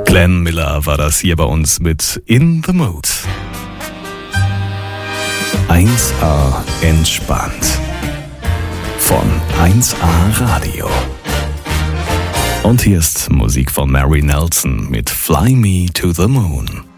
Glenn Miller war das hier bei uns mit In the Mood. 1A entspannt. Von 1A Radio. Und hier ist Musik von Mary Nelson mit Fly Me to the Moon.